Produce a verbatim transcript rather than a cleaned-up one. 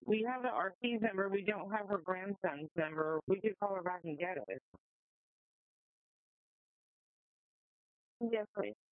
We have the R P's number. We don't have her grandson's number. We could call her back and get it. Yes, please.